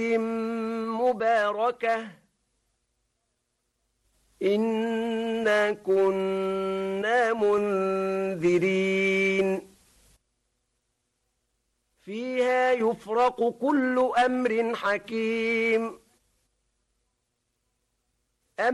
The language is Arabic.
مباركة إنا كنا منذرين فيها يفرق كل أمر حكيم